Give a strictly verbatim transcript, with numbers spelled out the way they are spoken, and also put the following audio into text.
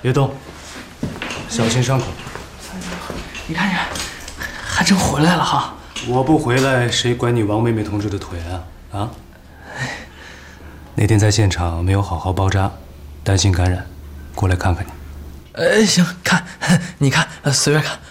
别动，小心伤口。 你看你看，还真回来了哈！ 我不回来，谁管你王妹妹同志的腿啊？啊？那天在现场没有好好包扎，担心感染，过来看看你。 呃，行，看，你看，呃，随便看。